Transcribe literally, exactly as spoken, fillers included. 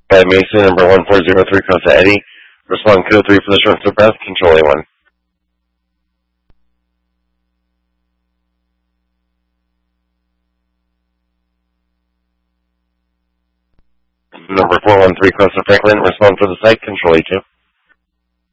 By Mason, number one four zero three, Costa Eddie. Respond code three for the short of breath, control A one. Number four one three, Costa Franklin. Respond for the site, control A two.